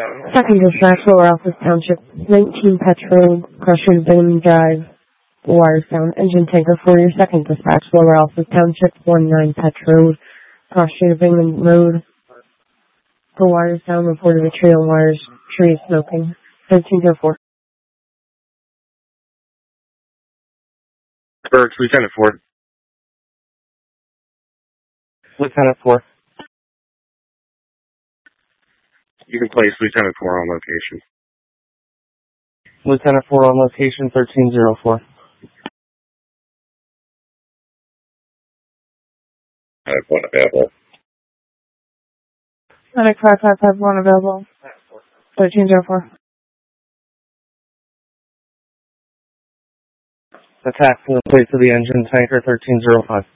Second dispatch, Lower Alpha Township, 19 Petro, Crusher Bowman Drive, wires down, engine tanker for your second dispatch, Lower Alpha Township, 19 Petro, Crusher Bowman Road, the wires down, reported a tree on wires, tree smoking, 1304. Berks, Lieutenant 4. Lieutenant 4. You can place Lieutenant 4 on location. Lieutenant 4 on location, 1304. I have one available. Medic 5551 available, 1304. Attack in the place of the engine tanker, 1305.